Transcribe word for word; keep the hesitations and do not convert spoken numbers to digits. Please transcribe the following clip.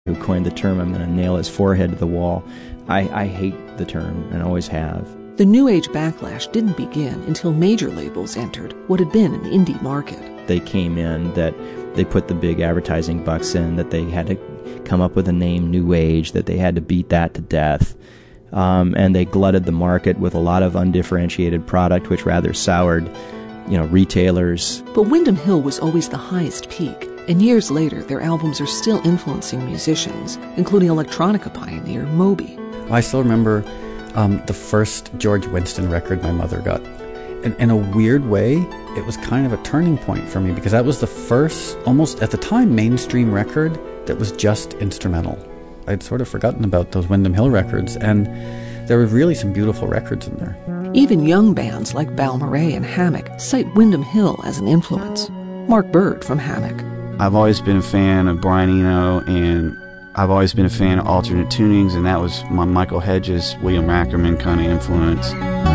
who coined the term, I'm going to nail his forehead to the wall. I, I hate the term and always have. The New Age backlash didn't begin until major labels entered what had been an indie market. They came in, that they put the big advertising bucks in, that they had to come up with a name, New Age, that they had to beat that to death. Um, and they glutted the market with a lot of undifferentiated product, which rather soured, you know, retailers. But Windham Hill was always the highest peak. And years later, their albums are still influencing musicians, including electronica pioneer Moby. I still remember um, the first George Winston record my mother got. In, in a weird way, it was kind of a turning point for me, because that was the first, almost at the time, mainstream record that was just instrumental. I'd sort of forgotten about those Windham Hill records, and there were really some beautiful records in there. Even young bands like Balmorhea and Hammock cite Windham Hill as an influence. Mark Bird from Hammock. I've always been a fan of Brian Eno, and I've always been a fan of alternate tunings, and that was my Michael Hedges, William Ackerman kind of influence.